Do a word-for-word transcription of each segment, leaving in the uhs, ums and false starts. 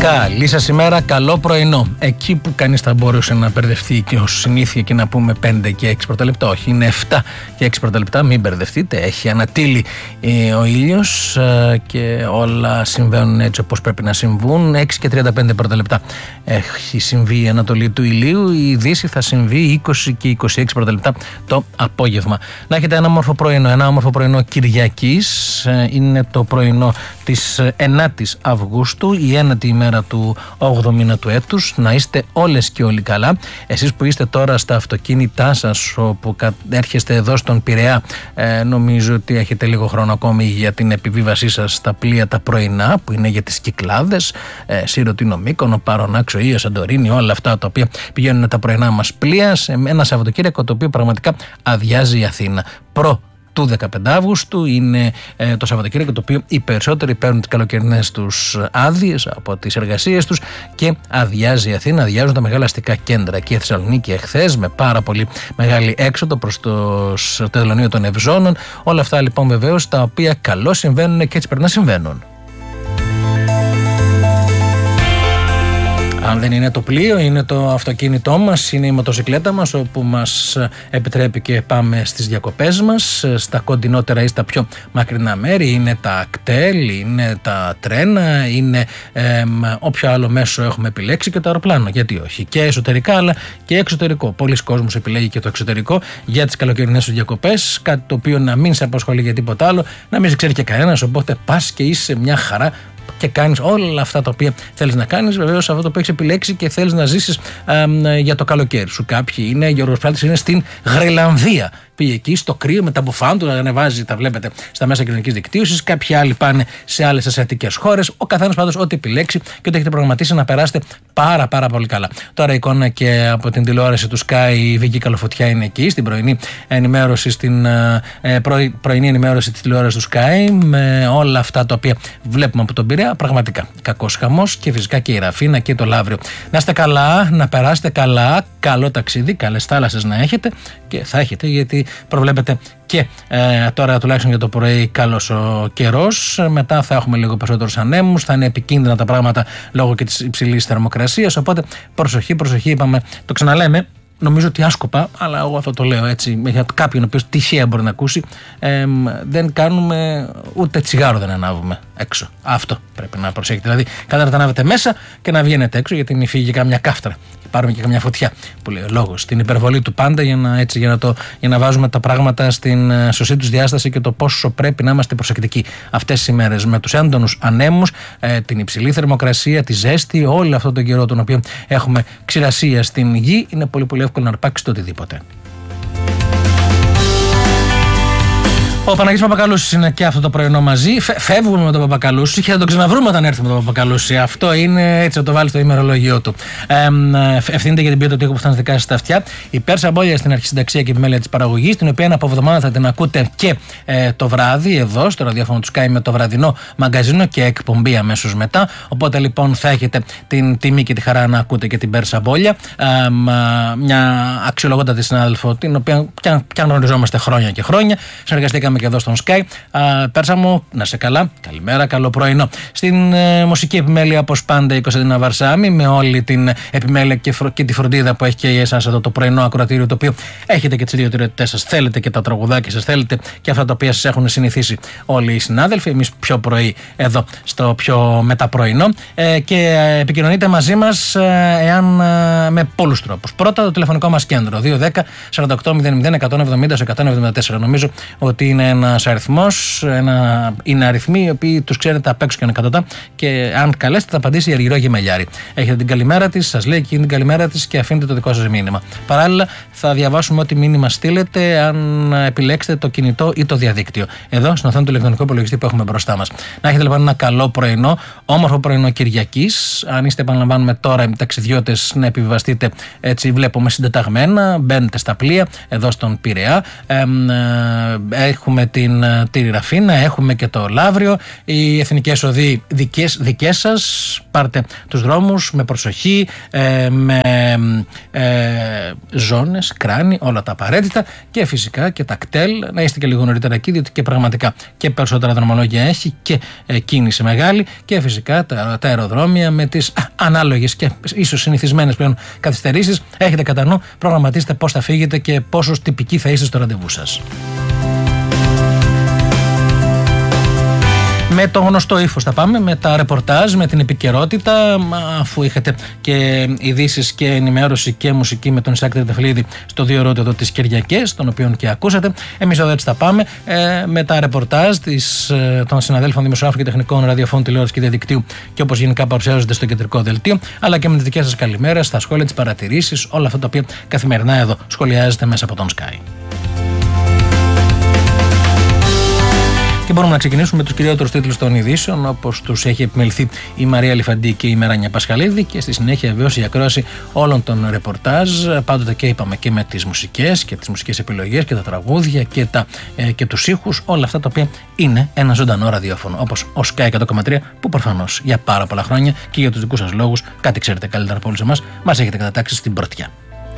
Καλή σας ημέρα, καλό πρωινό. Εκεί που κανείς θα μπορούσε να μπερδευτεί και ως συνήθεια και να πούμε πέντε και έξι πρώτα λεπτά, όχι, είναι επτά και έξι πρώτα λεπτά, μην μπερδευτείτε. Έχει ανατείλει ε, ο ήλιος ε, και όλα συμβαίνουν έτσι όπως πρέπει να συμβούν. έξι και τριάντα πέντε πρώτα λεπτά έχει συμβεί η ανατολή του ηλίου, η δύση θα συμβεί είκοσι και είκοσι έξι πρώτα λεπτά το απόγευμα. Να έχετε ένα όμορφο πρωινό, ένα όμορφο πρωινό Κυριακής. Ε, είναι το πρωινό της ενάτης Αυγούστου, η ένατη ημέρα του όγδοου μήνα του έτους. Να είστε όλες και όλοι καλά. Εσείς που είστε τώρα στα αυτοκίνητά σας, όπου έρχεστε εδώ στον Πειραιά, ε, νομίζω ότι έχετε λίγο χρόνο ακόμη για την επιβίβασή σας στα πλοία τα πρωινά, που είναι για τις Κυκλάδες, ε, Σύρωτινο, Μύκονο, Παρονάξο, Ίο, Σαντορίνη, όλα αυτά τα οποία πηγαίνουν τα πρωινά μας πλοία, σε ένα Σαββατοκύριακο το οποίο πραγματικά αδειάζει η Αθήνα. Προ του δεκαπέντε Αυγούστου είναι ε, το Σαββατοκύριακο το οποίο οι περισσότεροι παίρνουν τις καλοκαιρινές τους άδειες από τις εργασίες τους και αδειάζει η Αθήνα, αδειάζουν τα μεγάλα αστικά κέντρα. Και η Θεσσαλονίκη εχθές με πάρα πολύ μεγάλη έξοδο προς το τελωνείο των Ευζώνων. Όλα αυτά λοιπόν βεβαίως τα οποία καλώς συμβαίνουν και έτσι πρέπει να συμβαίνουν. Αν δεν είναι το πλοίο, είναι το αυτοκίνητό μας, είναι η μοτοσυκλέτα μας, όπου μας επιτρέπει και πάμε στις διακοπές μας, στα κοντινότερα ή στα πιο μακρινά μέρη. Είναι τα κτέλ, είναι τα τρένα, είναι ε, όποιο άλλο μέσο έχουμε επιλέξει, και το αεροπλάνο. Γιατί όχι, και εσωτερικά αλλά και εξωτερικό. Πολλοί κόσμος επιλέγει και το εξωτερικό για τις καλοκαιρινές σου διακοπές, κάτι το οποίο να μην σε απασχολεί για τίποτα άλλο, να μην σε ξέρει και κανένας, οπότε πας και είσαι μια χαρά και κάνεις όλα αυτά τα οποία θέλεις να κάνεις. Βεβαίως αυτό το που έχεις επιλέξει και θέλεις να ζήσεις α, για το καλοκαίρι σου. Κάποιοι είναι, Γιώργος Πράλτης, είναι στην Γρυλανδία. Πήγε εκεί στο κρύο με τα μπουφάν του, ανεβάζει, τα βλέπετε στα μέσα κοινωνικής δικτύωσης. Κάποιοι άλλοι πάνε σε άλλες ασιατικές χώρες. Ο καθένας πάντως ό,τι επιλέξει και ό,τι έχετε προγραμματίσει να περάσετε πάρα πάρα πολύ καλά. Τώρα η εικόνα και από την τηλεόραση του Sky, η Βίκη Καλοφωτιά είναι εκεί, στην πρωινή ενημέρωση, στην ε, πρωι, πρωινή ενημέρωση της τηλεόρασης του Sky, με όλα αυτά τα οποία βλέπουμε από τον Πειραιά. Πραγματικά κακός χαμός, και φυσικά και η Ραφίνα και το Λαύριο. Να είστε καλά, να περάσετε καλά, καλό ταξίδι, καλές θάλασσες να έχετε, και θα έχετε, γιατί προβλέπετε και ε, τώρα τουλάχιστον για το πρωί καλός ο καιρός. Μετά θα έχουμε λίγο περισσότερους ανέμους, θα είναι επικίνδυνα τα πράγματα λόγω και της υψηλής θερμοκρασίας. Οπότε προσοχή, προσοχή, είπαμε, το ξαναλέμε. Νομίζω ότι άσκοπα, αλλά εγώ αυτό το λέω έτσι για κάποιον ο οποίος τυχαία μπορεί να ακούσει, ε, δεν κάνουμε ούτε τσιγάρο, δεν ανάβουμε έξω. Αυτό πρέπει να προσέχετε. Δηλαδή, κατά να τα ανάβετε μέσα και να βγαίνετε έξω, γιατί μην φύγει καμιά κάφτρα και πάρουμε και καμιά φωτιά, που λέει ο λόγος. Στην υπερβολή του πάντα, για να, έτσι, για να, το, για να βάζουμε τα πράγματα στην σωστή τους διάσταση και το πόσο πρέπει να είμαστε προσεκτικοί αυτές τις ημέρες με τους έντονους ανέμους, ε, την υψηλή θερμοκρασία, τη ζέστη, όλο αυτόν τον καιρό τον οποίο έχουμε ξηρασία στην γη. Είναι πολύ πολύ εύκολο να αρπάξει το οτιδήποτε. Ο Παναγιώτης Παπακαλούσης είναι και αυτό το πρωινό μαζί. Φεύγουμε με τον Παπακαλούση και θα τον ξαναβρούμε όταν έρθουμε με τον Παπακαλούση. Αυτό είναι, έτσι θα το βάλει στο ημερολόγιο του. Ε, ευθύνεται για την ποιότητα του ήχου που θα δικά στα αυτιά. Η Πέρσα Μπόλια στην αρχισυνταξία και επιμέλεια της παραγωγής, την οποία από εβδομάδα θα την ακούτε και ε, το βράδυ εδώ στο ραδιόφωνο του Sky με το βραδινό μαγκαζίνο και εκπομπή αμέσως μετά. Οπότε λοιπόν θα έχετε την τιμή και τη χαρά να ακούτε και την Πέρσα Μπόλια. Ε, μια αξιολογότατη συνάδελφο, την οποία πια γνωριζόμαστε χρόνια και χρόνια. Συνεργαστήκαμε και εδώ στον Sky. Α, Πέρσα μου, να σε καλά. Καλημέρα, καλό πρωινό. Στην ε, μουσική επιμέλεια, όπως πάντα, η Κωνσταντίνα Βαρσάμι, με όλη την επιμέλεια και, φρο, και τη φροντίδα που έχει και εσάς εδώ το πρωινό ακροατήριο, το οποίο έχετε και τις ιδιαιτερότητές σας, θέλετε και τα τραγουδάκια σας, θέλετε και αυτά τα οποία σας έχουν συνηθίσει όλοι οι συνάδελφοι. Εμείς πιο πρωί εδώ στο πιο μεταπρωινό. Ε, και επικοινωνείτε μαζί μας ε, εάν, ε, με πολλούς τρόπους. Πρώτα, το τηλεφωνικό μας κέντρο δύο ένα μηδέν σαράντα οκτώ μηδέν μηδέν εκατόν εβδομήντα εκατόν εβδομήντα τέσσερα. Νομίζω ότι είναι ένας αριθμός, ένα, είναι αριθμοί οι οποίοι τους ξέρετε απ' έξω και ανεκατοτά, και αν καλέσετε θα απαντήσει η Αργυρό Γεμελιάρη. Έχετε την καλημέρα της, σας λέει εκείνη την καλημέρα της και αφήνετε το δικό σας μήνυμα. Παράλληλα, θα διαβάσουμε ό,τι μήνυμα στείλετε, αν επιλέξετε το κινητό ή το διαδίκτυο. Εδώ, στην οθόνη του ηλεκτρονικού υπολογιστή που έχουμε μπροστά μας. Να έχετε λοιπόν ένα καλό πρωινό, όμορφο πρωινό Κυριακής. Αν είστε, επαναλαμβάνουμε τώρα, οι ταξιδιώτες, να επιβιβαστείτε, έτσι βλέπουμε συντεταγμένα, μπαίνετε στα πλοία εδώ στον Πειραιά. Ε, ε, έχουμε την Τήρη Ραφίνα, έχουμε και το Λαύριο. Οι εθνικές οδοί δικές, δικές σας. Πάρτε τους δρόμους με προσοχή, ε, με ε, ζώνες, κράνη, όλα τα απαραίτητα και φυσικά και τα κτέλ. Να είστε και λίγο νωρίτερα εκεί, διότι και πραγματικά και περισσότερα δρομολόγια έχει και ε, κίνηση μεγάλη και φυσικά τα, τα αεροδρόμια με τις α, ανάλογες και ίσως συνηθισμένες πλέον καθυστερήσεις. Έχετε κατά νου, προγραμματίστε πώς θα φύγετε και πόσο τυπικοί θα είστε στο ραντεβού σας. Με το γνωστό ύφος θα πάμε, με τα ρεπορτάζ, με την επικαιρότητα, αφού είχατε και ειδήσεις και ενημέρωση και μουσική με τον Ισάκη Τρενταφυλλίδη στο δύο ώρο εδώ τις Κυριακές, τον οποίον και ακούσατε. Εμείς εδώ έτσι θα πάμε, ε, με τα ρεπορτάζ της, ε, των συναδέλφων δημοσιογράφων και τεχνικών ραδιοφώνου, τηλεόρασης και διαδικτύου και όπως γενικά παρουσιάζονται στο κεντρικό δελτίο, αλλά και με τις δικές σας καλημέρες, τα σχόλια, τις παρατηρήσεις, όλα αυτά τα οποία καθημερινά εδώ σχολιάζετε μέσα από τον Sky. Και μπορούμε να ξεκινήσουμε με τους κυριότερους τίτλους των ειδήσεων, όπως τους έχει επιμεληθεί η Μαρία Λιφαντή και η Μεράνια Πασχαλίδη, και στη συνέχεια βεβαίως η ακρόαση όλων των ρεπορτάζ. Πάντοτε και είπαμε και με τις μουσικές και τις μουσικές επιλογές και τα τραγούδια και, τα, ε, και τους ήχους, όλα αυτά τα οποία είναι ένα ζωντανό ραδιόφωνο, όπως ο Sky εκατό κόμμα τρία, που προφανώς για πάρα πολλά χρόνια και για τους δικούς σας λόγους, κάτι ξέρετε καλύτερα από όλους εμάς, μας έχετε κατατάξει στην πρωτιά.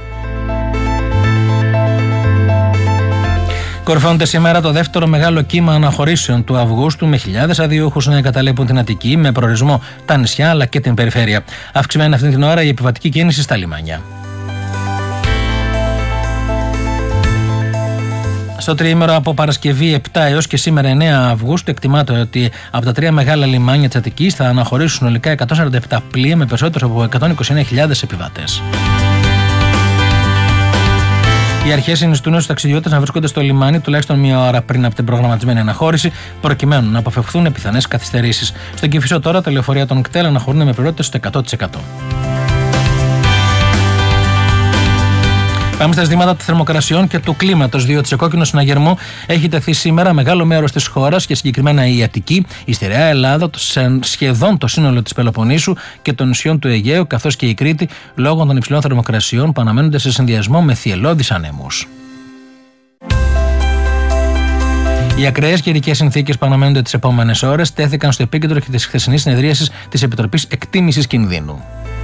Κορυφώνεται σήμερα το δεύτερο μεγάλο κύμα αναχωρήσεων του Αυγούστου, με χιλιάδες αδειούχους να εγκαταλείπουν την Αττική, με προορισμό τα νησιά αλλά και την περιφέρεια. Αυξημένη αυτή την ώρα η επιβατική κίνηση στα λιμάνια. Στο τριήμερο από Παρασκευή επτά έως και σήμερα εννέα Αυγούστου, εκτιμάται ότι από τα τρία μεγάλα λιμάνια της Αττικής θα αναχωρήσουν συνολικά εκατόν σαράντα επτά πλοία με περισσότερους από εκατόν είκοσι εννέα χιλιάδες επιβάτες. Οι αρχές συνιστούν στους ταξιδιώτες να βρίσκονται στο λιμάνι τουλάχιστον μία ώρα πριν από την προγραμματισμένη αναχώρηση, προκειμένου να αποφευχθούν πιθανές καθυστερήσεις. Στον Κηφισό τώρα τα λεωφορεία των κτέλ αναχωρούν με πληρότητα στο εκατό τοις εκατό. Πάμε στα ζητήματα των θερμοκρασιών και του κλίματος, διότι σε κόκκινο συναγερμό έχει τεθεί σήμερα μεγάλο μέρος της χώρας και συγκεκριμένα η Αττική, η στερεά Ελλάδα, σχεδόν το σύνολο της Πελοποννήσου και των νησιών του Αιγαίου, καθώς και η Κρήτη, λόγω των υψηλών θερμοκρασιών που αναμένονται σε συνδυασμό με θυελλώδεις ανέμους. Οι ακραίες καιρικές συνθήκες που αναμένονται τις επόμενες ώρες τέθηκαν στο επίκεντρο της χθεσινής συνεδρίασης της Επιτροπής Εκτίμησης Κινδύνου.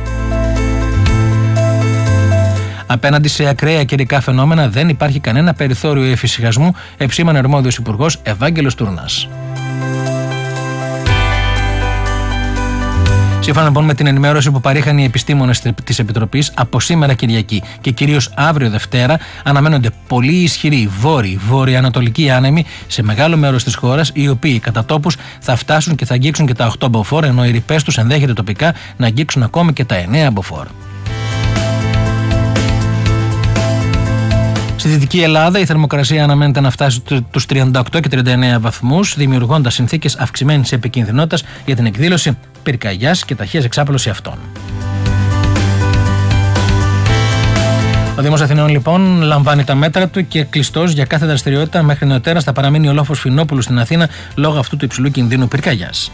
Απέναντι σε ακραία καιρικά φαινόμενα δεν υπάρχει κανένα περιθώριο εφησυχασμού, επισήμανε ο αρμόδιος υπουργός Ευάγγελος Τούρνας. Σύμφωνα λοιπόν με την ενημέρωση που παρήχαν οι επιστήμονες της Επιτροπής, από σήμερα Κυριακή και κυρίως αύριο Δευτέρα αναμένονται πολύ ισχυροί βόρειοι, βόρειο-ανατολικοί άνεμοι σε μεγάλο μέρος της χώρας, οι οποίοι κατά τόπους θα φτάσουν και θα αγγίξουν και τα οκτώ μποφόρ, ενώ οι ρηπές τους ενδέχεται τοπικά να αγγίξουν ακόμη και τα εννέα μποφόρ. Στη Δυτική Ελλάδα η θερμοκρασία αναμένεται να φτάσει τους τριάντα οκτώ και τριάντα εννέα βαθμούς, δημιουργώντας συνθήκες αυξημένης επικινδυνότητας για την εκδήλωση πυρκαγιάς και ταχείας εξάπλωση αυτών. Ο Δήμος Αθηναίων λοιπόν λαμβάνει τα μέτρα του και κλειστός για κάθε δραστηριότητα μέχρι νεοτέρας θα παραμείνει ο λόφος Φινόπουλου στην Αθήνα λόγω αυτού του υψηλού κινδύνου πυρκαγιάς.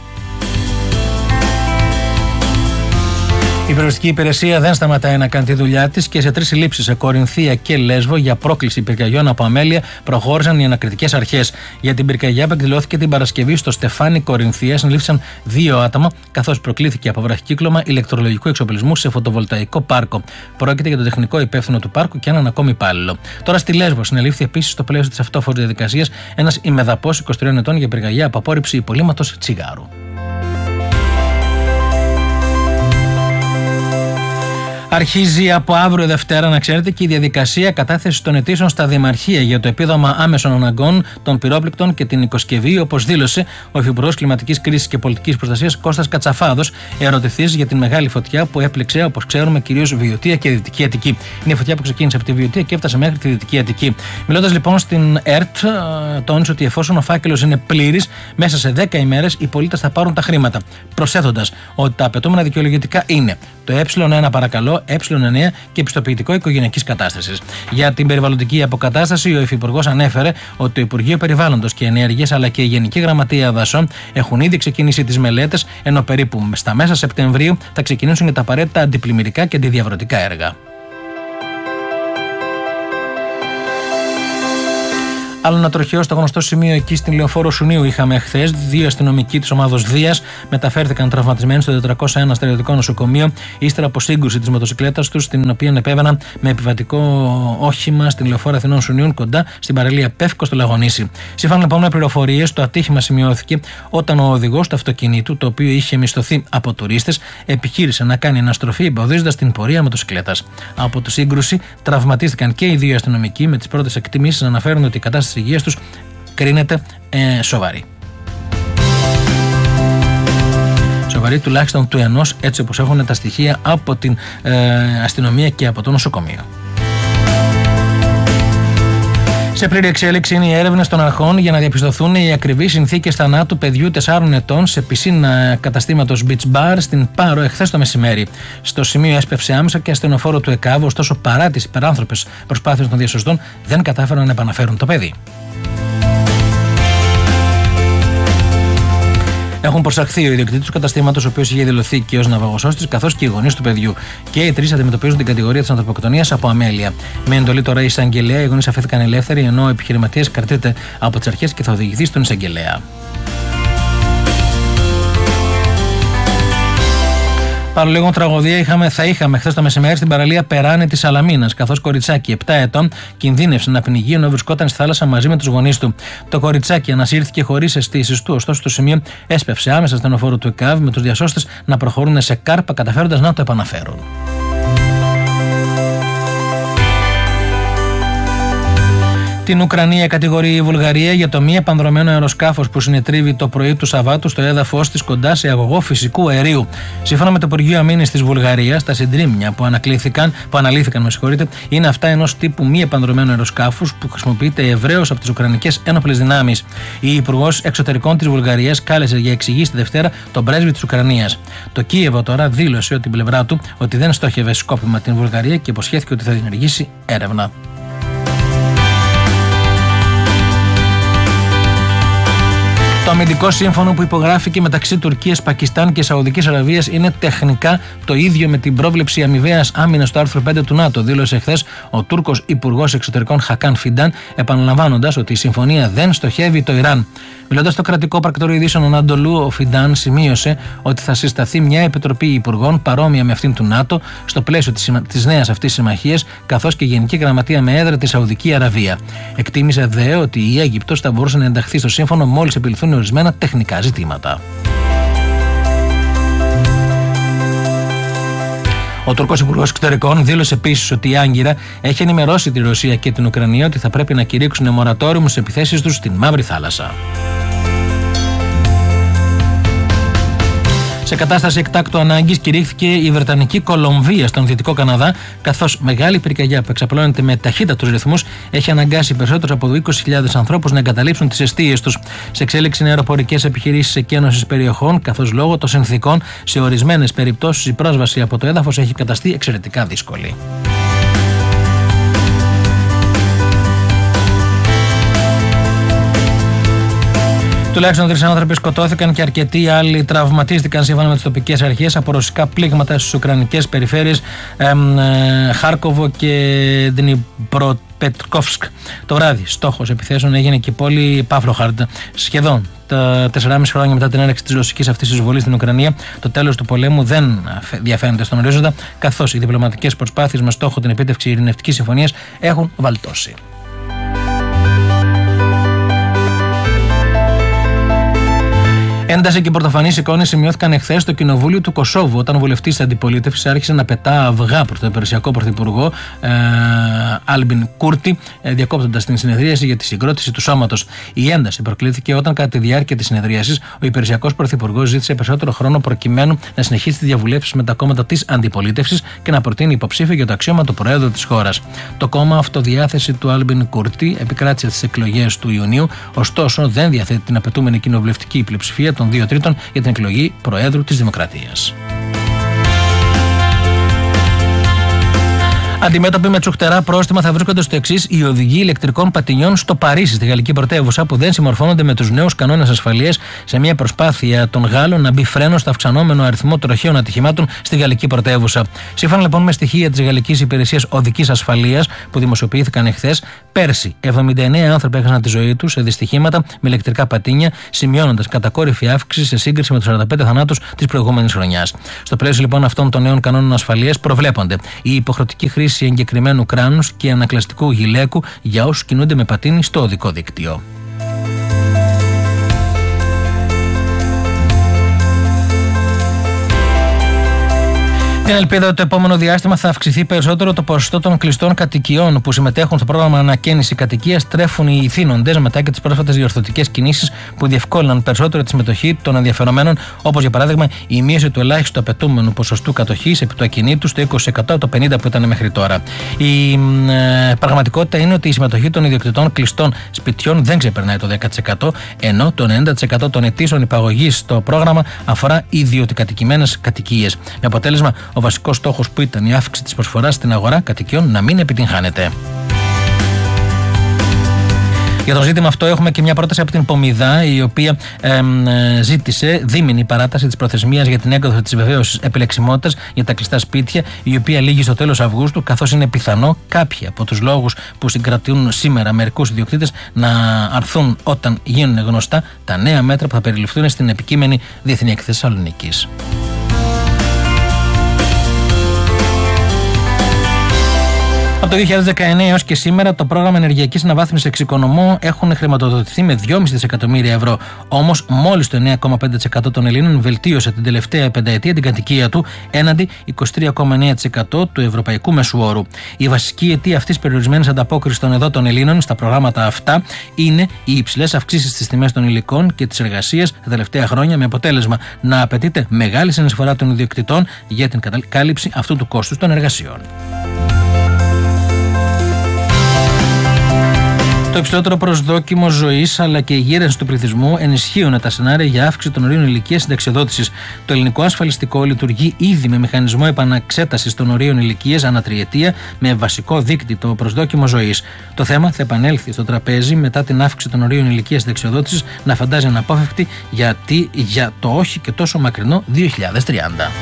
Η πυροσβεστική υπηρεσία δεν σταματάει να κάνει τη δουλειά της και σε τρεις συλλήψεις σε Κορινθία και Λέσβο για πρόκληση πυρκαγιών από αμέλεια προχώρησαν οι ανακριτικές αρχές. Για την πυρκαγιά που εκδηλώθηκε την Παρασκευή στο Στεφάνι Κορινθία συνελήφθησαν δύο άτομα, καθώς προκλήθηκε από βραχικύκλωμα ηλεκτρολογικού εξοπλισμού σε φωτοβολταϊκό πάρκο. Πρόκειται για τον τεχνικό υπεύθυνο του πάρκου και έναν ακόμη υπάλληλο. Τώρα στη Λέσβο συνελήφθη επίσης στο πλαίσιο της αυτόφορης διαδικασίας ένας ημεδαπός είκοσι τριών ετών για πυρκαγιά από απόρριψη υπολείμματος τσιγάρου. Αρχίζει από αύριο Δευτέρα, να ξέρετε, και η διαδικασία κατάθεσης των αιτήσεων στα δημαρχία για το επίδομα άμεσων αναγκών των πυρόπληκτων και την οικοσκευή, όπως δήλωσε ο Υφυπουργός Κλιματικής Κρίσης και Πολιτικής Προστασίας Κώστας Κατσαφάδος, ερωτηθής για την μεγάλη φωτιά που έπληξε, όπως ξέρουμε, κυρίως Βιωτία και Δυτική Αττική. Είναι η φωτιά που ξεκίνησε από τη Βιωτία και έφτασε μέχρι τη Δυτική Αττική. Μιλώντας λοιπόν στην ΕΡΤ, τόνισε ότι εφόσον ο φάκελος είναι πλήρης, μέσα σε δέκα ημέρες οι πολίτες θα πάρουν τα χρήματα. Προσθέτοντας ότι τα απαιτούμενα δικαιολογητικά είναι το ε1 παρακαλώ, ε9 και επιστοποιητικό οικογενειακής κατάστασης. Για την περιβαλλοντική αποκατάσταση, ο Υφυπουργός ανέφερε ότι το Υπουργείο Περιβάλλοντος και Ενέργειας αλλά και η Γενική Γραμματεία Δασών έχουν ήδη ξεκινήσει τις μελέτες, ενώ περίπου στα μέσα Σεπτεμβρίου θα ξεκινήσουν και τα απαραίτητα αντιπλημμυρικά και αντιδιαβρωτικά έργα. Άλλο ένα τροχαίο στο γνωστό σημείο εκεί στην Λεωφόρο Σουνίου είχαμε χθες. Δύο αστυνομικοί της ομάδος Δίας μεταφέρθηκαν τραυματισμένοι στο τετρακόσια ένα στρατιωτικό νοσοκομείο ύστερα από σύγκρουση της μοτοσυκλέτας τους, την οποία επέβαιναν με επιβατικό όχημα στην Λεωφόρο Αθηνών Σουνίων κοντά στην παραλία Πεύκο στο Λαγονήσι. Σύμφωνα λοιπόν με πληροφορίες, το ατύχημα σημειώθηκε όταν ο οδηγός του αυτοκινήτου, το οποίο είχε μισθωθεί από τουρίστες, επιχείρησε να κάνει αναστροφή εμποδίζοντας την πορεία μοτοσυκλέτας. Από τη σύγκρουση τραυματίστηκαν και οι δύο αστυνομικοί, με τις πρώτες εκτιμήσεις να αναφέρουν ότι η κατάσταση της υγείας τους κρίνεται ε, σοβαρή. Σοβαρή τουλάχιστον του ενός, έτσι όπως έχουν τα στοιχεία από την ε, αστυνομία και από το νοσοκομείο. Σε πλήρη εξέλιξη είναι οι έρευνες των αρχών για να διαπιστωθούν οι ακριβείς συνθήκες θανάτου παιδιού τεσσάρων ετών σε πισίνα καταστήματος Beach Bar στην Πάρο εχθές το μεσημέρι. Στο σημείο έσπευσε άμεσα και ασθενοφόρο του ΕΚΑΒ, ωστόσο παρά τις υπεράνθρωπες προσπάθειες των διασωστών δεν κατάφεραν να επαναφέρουν το παιδί. Έχουν προσαχθεί ο ιδιοκτήτης του καταστήματος, ο οποίος είχε δηλωθεί και ως ναυαγοσώστης, καθώς και οι γονείς του παιδιού. Και οι τρεις αντιμετωπίζουν την κατηγορία της ανθρωποκτονίας από αμέλεια. Με εντολή τώρα η εισαγγελέα, οι γονείς αφέθηκαν ελεύθεροι, ενώ ο επιχειρηματίας κρατείται από τις αρχές και θα οδηγηθεί στον εισαγγελέα. Παρολίγο τραγωδία είχαμε, θα είχαμε χθες το μεσημέρι στην παραλία Περάνη της Σαλαμίνας, καθώς κοριτσάκι επτά ετών κινδύνευσε να πνιγεί ενώ βρισκόταν στη θάλασσα μαζί με τους γονείς του. Το κοριτσάκι ανασύρθηκε χωρίς αισθήσεις του, ωστόσο στο σημείο έσπευσε άμεσα στενοφόρο του ΕΚΑΒ, με τους διασώστες να προχωρούν σε κάρπα, καταφέροντας να το επαναφέρουν. Την Ουκρανία κατηγορεί η Βουλγαρία για το μη επανδρωμένο αεροσκάφος που συνετρίβει το πρωί του Σαββάτου στο έδαφος της κοντά σε αγωγό φυσικού αερίου. Σύμφωνα με το Υπουργείο Αμήνης της Βουλγαρίας, τα συντρίμμια που, που αναλύθηκαν με συγχωρείτε, είναι αυτά ενός τύπου μη επανδρωμένου αεροσκάφους που χρησιμοποιείται ευρέως από τις Ουκρανικές ένοπλες δυνάμεις. Η Υπουργός Εξωτερικών της Βουλγαρίας κάλεσε για εξηγήσεις τη Δευτέρα τον πρέσβη της Ουκρανίας. Το Κίεβο τώρα δήλωσε ότι την πλευρά του ότι δεν στόχευε σκόπιμα την Βουλγαρία και υποσχέθηκε ότι θα διενεργήσει έρευνα. Το αμυντικό σύμφωνο που υπογράφηκε μεταξύ Τουρκίας, Πακιστάν και Σαουδικής Αραβίας είναι τεχνικά το ίδιο με την πρόβλεψη αμοιβαίας άμυνας του άρθρου πέντε του ΝΑΤΟ, δήλωσε χθες ο Τούρκος Υπουργός Εξωτερικών Χακάν Φιντάν, επαναλαμβάνοντας ότι η συμφωνία δεν στοχεύει το Ιράν. Μιλώντας στο κρατικό πρακτορείο ειδήσεων Ανατολού, ο Φιντάν σημείωσε ότι θα συσταθεί μια επιτροπή υπουργών παρόμοια με αυτήν του ΝΑΤΟ στο πλαίσιο της νέας αυτής συμμαχίας, καθώς και Γενική Γραμματεία με έδρα τη Σαουδική Αραβία. Εκτίμησε δε ότι η Αίγυπτος θα μπορούσε να ενταχθεί στο σύμφωνο μόλις επιληθούν ορισμένα τεχνικά ζητήματα. Ο Τούρκος Υπουργός Εξωτερικών δήλωσε επίσης ότι η Άγκυρα έχει ενημερώσει τη Ρωσία και την Ουκρανία ότι θα πρέπει να κηρύξουν μορατόριο στις επιθέσεις τους στην Μαύρη Θάλασσα. Σε κατάσταση εκτάκτου ανάγκης κηρύχθηκε η Βρετανική Κολομβία στον Δυτικό Καναδά, καθώς μεγάλη πυρκαγιά που εξαπλώνεται με ταχύτατους ρυθμούς έχει αναγκάσει περισσότερους από είκοσι χιλιάδες ανθρώπους να εγκαταλείψουν τις εστίες τους. Σε εξέλιξη είναι αεροπορικές επιχειρήσεις εκένωσης περιοχών, καθώς λόγω των συνθήκων σε ορισμένες περιπτώσεις η πρόσβαση από το έδαφος έχει καταστεί εξαιρετικά δύσκολη. Τουλάχιστον τρεις άνθρωποι σκοτώθηκαν και αρκετοί άλλοι τραυματίστηκαν σύμφωνα με τις τοπικές αρχές από ρωσικά πλήγματα στις ουκρανικές περιφέρειες εμ, ε, Χάρκοβο και Δνιπροπετρόβσκ. Το βράδυ, στόχος επιθέσεων έγινε και η πόλη Παύλοχαρντ. Σχεδόν τα τεσσεράμισι χρόνια μετά την έναρξη της ρωσικής αυτής εισβολής στην Ουκρανία, το τέλος του πολέμου δεν διαφαίνεται στον ορίζοντα, καθώς οι διπλωματικές προσπάθειες με στόχο την επίτευξη ειρηνευτικής συμφωνίας έχουν βαλτώσει. Ένταση και πρωτοφανείς εικόνες σημειώθηκαν εχθές στο κοινοβούλιο του Κωσόβου, όταν ο βουλευτής της αντιπολίτευσης άρχισε να πετά αυγά προς τον υπηρεσιακό πρωθυπουργό ε, Άλμπιν Κούρτι, ε, διακόπτοντας την συνεδρίαση για τη συγκρότηση του σώματος. Η ένταση προκλήθηκε όταν, κατά τη διάρκεια της συνεδρίασης, ο υπηρεσιακός πρωθυπουργός ζήτησε περισσότερο χρόνο προκειμένου να συνεχίσει τις διαβουλεύσεις με τα κόμματα της αντιπολίτευσης και να προτείνει υποψήφιο για το αξίωμα του Προέδρου της χώρας. Το κόμμα Αυτοδιάθεση του Άλμπιν Κούρτι επικράτησε στις εκλογές του Ιουνίου, ωστόσο δεν διαθέτει την απαιτούμενη κοινοβουλευτική πλειοψηφία των δύο τρίτων για την εκλογή Προέδρου της Δημοκρατίας. Αντιμέτωποι με τσουχτερά πρόστιμα θα βρίσκονται στο εξής: οι οδηγοί ηλεκτρικών πατινιών στο Παρίσι, στη γαλλική πρωτεύουσα, που δεν συμμορφώνονται με τους νέους κανόνες ασφαλείας σε μια προσπάθεια των Γάλλων να μπει φρένο στο αυξανόμενο αριθμό τροχαίων ατυχημάτων στη γαλλική πρωτεύουσα. Σύμφωνα λοιπόν με στοιχεία της Γαλλικής Υπηρεσίας Οδικής Ασφαλείας που δημοσιοποιήθηκαν εχθές, πέρσι εβδομήντα εννέα άνθρωποι έχασαν τη ζωή τους σε δυστυχήματα με ηλεκτρικά πατίνια, σημειώνοντας κατακόρυφη αύξηση σε σύγκριση με τους σαράντα πέντε θανάτους της προηγούμενης χρονιάς. Στο πλαίσιο λοιπόν αυτών των νέων κανόνων ασφαλείας προβλέπονται η υποχρεωτική χρήση εγκεκριμένου κράνους και ανακλαστικού γυλαίκου για όσους κινούνται με πατίνι στο οδικό δίκτυο. Την ελπίδα ότι το επόμενο διάστημα θα αυξηθεί περισσότερο το ποσοστό των κλειστών κατοικιών που συμμετέχουν στο πρόγραμμα ανακαίνιση κατοικίας τρέφουν οι ηθήνοντες μετά και τις πρόσφατες διορθωτικές κινήσεις που διευκόλυναν περισσότερο τη συμμετοχή των ενδιαφερομένων, όπως για παράδειγμα η μείωση του ελάχιστου απαιτούμενου ποσοστού κατοχής επί του ακινήτου στο είκοσι τοις εκατό από το πενήντα τοις εκατό που ήταν μέχρι τώρα. Η ε, πραγματικότητα είναι ότι η συμμετοχή των ιδιοκτητών κλειστών σπιτιών δεν ξεπερνάει το δέκα τοις εκατό, ενώ το ενενήντα τοις εκατό των αιτήσεων υπαγωγής στο πρόγραμμα αφορά ιδιωτικατοικημένες κατοικίες. Με αποτέλεσμα, ο βασικός στόχος που ήταν η αύξηση της προσφοράς στην αγορά κατοικιών να μην επιτυγχάνεται. Για το ζήτημα αυτό έχουμε και μια πρόταση από την Πομιδά, η οποία ε, ε, ζήτησε δίμηνη παράταση της προθεσμίας για την έκδοση της βεβαίωσης επιλεξιμότητας για τα κλειστά σπίτια, η οποία λήγει στο τέλος Αυγούστου, καθώς είναι πιθανό κάποιοι από τους λόγους που συγκρατούν σήμερα μερικούς ιδιοκτήτες να αρθούν όταν γίνουν γνωστά τα νέα μέτρα που θα περιληφθούν στην επικείμενη Διεθνή Έκθεση Θεσσαλονίκης. Από το δύο χιλιάδες δεκαεννέα έως και σήμερα, το πρόγραμμα ενεργειακής αναβάθμισης εξοικονομώ έχουν χρηματοδοτηθεί με δυόμισι δισεκατομμύρια ευρώ. Όμως, μόλις το εννέα κόμμα πέντε τοις εκατό των Ελλήνων βελτίωσε την τελευταία πενταετία την κατοικία του, έναντι είκοσι τρία κόμμα εννέα τοις εκατό του ευρωπαϊκού μεσουόρου. Η βασική αιτία αυτής της περιορισμένης ανταπόκρισης των εδώ των Ελλήνων στα προγράμματα αυτά είναι οι υψηλές αυξήσεις στις τιμές των υλικών και της εργασίας τα τελευταία χρόνια, με αποτέλεσμα να απαιτείται μεγάλη συνεισφορά των ιδιοκτητών για την κάλυψη αυτού του κόστους των εργασιών. Το υψηλότερο προσδόκιμο ζωής αλλά και η γύρανση του πληθυσμού ενισχύουν τα σενάρια για αύξηση των ορίων ηλικίας συνταξιοδότησης. Το ελληνικό ασφαλιστικό λειτουργεί ήδη με μηχανισμό επαναξέτασης των ορίων ηλικίας ανά τριετία με βασικό δείκτη το προσδόκιμο ζωής. Το θέμα θα επανέλθει στο τραπέζι μετά την αύξηση των ορίων ηλικίας συνταξιοδότησης να φαντάζει αναπόφευκτη γιατί για το όχι και τόσο μακρινό δύο χιλιάδες τριάντα.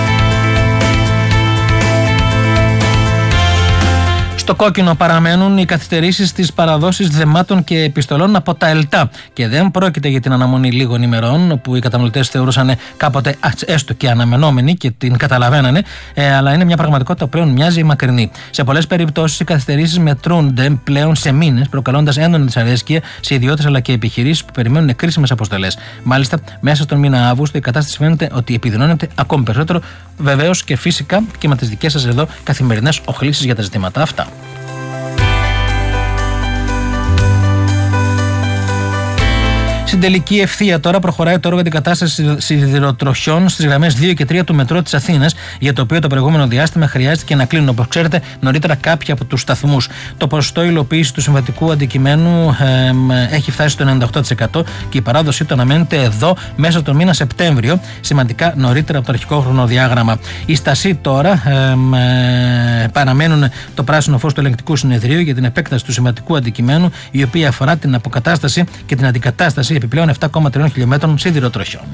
Στο κόκκινο παραμένουν οι καθυστερήσεις στις παραδόσεις δεμάτων και επιστολών από τα ΕΛΤΑ. Και δεν πρόκειται για την αναμονή λίγων ημερών, που οι καταναλωτές θεωρούσαν κάποτε έστω και αναμενόμενη και την καταλαβαίνανε, ε, αλλά είναι μια πραγματικότητα που πλέον μοιάζει μακρινή. Σε πολλές περιπτώσεις οι καθυστερήσεις μετρούνται πλέον σε μήνες, προκαλώντας έντονη δυσαρέσκεια σε ιδιώτες αλλά και επιχειρήσεις που περιμένουν κρίσιμες αποστολές. Μάλιστα, μέσα στον μήνα Αύγουστο η κατάσταση φαίνεται ότι επιδεινώνεται ακόμη περισσότερο, βεβαίως και φυσικά και με τις δικές σας εδώ καθημερινές οχλήσεις για τα ζητήματα αυτά. Στην τελική ευθεία τώρα προχωράει το έργο για την κατάσταση σιδηροτροχιών στις γραμμές δύο και τρία του μετρό της Αθήνας, για το οποίο το προηγούμενο διάστημα χρειάστηκε να κλείνουν, όπως ξέρετε, νωρίτερα κάποια από τους σταθμούς. Το ποσοστό υλοποίηση του συμβατικού αντικειμένου ε, έχει φτάσει στο ενενήντα οκτώ τοις εκατό και η παράδοσή του αναμένεται εδώ μέσα στον μήνα Σεπτέμβριο, σημαντικά νωρίτερα από το αρχικό χρονοδιάγραμμα. Οι στασί τώρα ε, ε, παραμένουν το πράσινο φως του ελεγκτικού συνεδρίου για την επέκταση του συμβατικού αντικειμένου, η οποία αφορά την αποκατάσταση και την αντικατάσταση επιπλέον επτά κόμμα τρία χιλιόμετρων σιδηροτροχιών.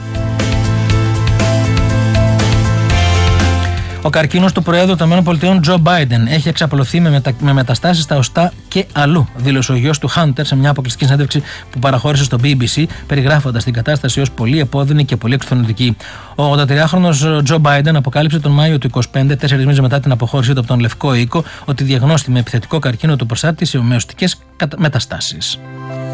Ο καρκίνος του Προέδρου των ΗΠΑ, Τζο Μπάιντεν, έχει εξαπλωθεί με, μετα... με μεταστάσεις στα οστά και αλλού, δήλωσε ο γιος του Χάντερ σε μια αποκλειστική συνέντευξη που παραχώρησε στο μπι μπι σι, περιγράφοντας την κατάσταση ως πολύ επώδυνη και πολύ εξουθενωτική. Ο ογδοντατριάχρονος Τζο Μπάιντεν αποκάλυψε τον Μάιο του είκοσι πέντε, τέσσερις μήνες μετά την αποχώρησή του από τον Λευκό Οίκο, ότι διαγνώστη με επιθετικό καρκίνο του προστάτη σε ομοιοστικές μεταστάσεις.